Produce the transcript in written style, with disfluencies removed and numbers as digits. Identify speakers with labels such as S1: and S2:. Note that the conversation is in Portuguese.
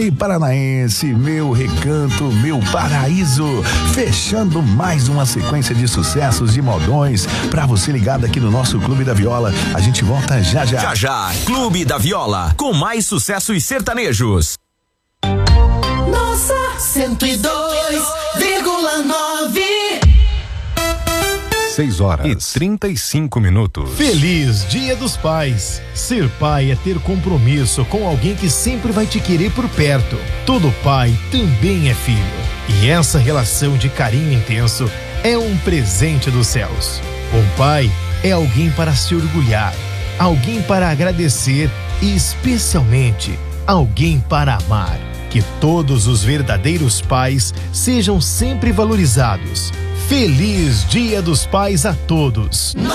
S1: Vale Paranaense, meu recanto, meu paraíso. Fechando mais uma sequência de sucessos e modões pra você ligado aqui no nosso Clube da Viola. A gente volta já já.
S2: Já já, Clube da Viola, com mais sucessos sertanejos.
S3: Nossa, 102,9.
S4: 6h35.
S5: Feliz Dia dos Pais. Ser pai é ter compromisso com alguém que sempre vai te querer por perto. Todo pai também é filho. E essa relação de carinho intenso é um presente dos céus. Um pai é alguém para se orgulhar, alguém para agradecer e, especialmente, alguém para amar. Que todos os verdadeiros pais sejam sempre valorizados. Feliz Dia dos Pais a todos.